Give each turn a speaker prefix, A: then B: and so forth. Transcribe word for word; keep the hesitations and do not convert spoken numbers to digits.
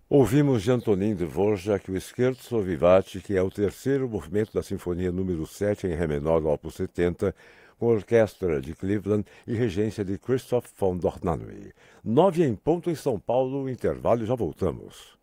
A: Ouvimos de Antonin Dvorak o Scherzo Vivace, que é o terceiro movimento da Sinfonia número sete em Ré menor do Opus setenta, com a orquestra de Cleveland e regência de Christoph von Dohnanyi. Nove em ponto em São Paulo, intervalo e já voltamos.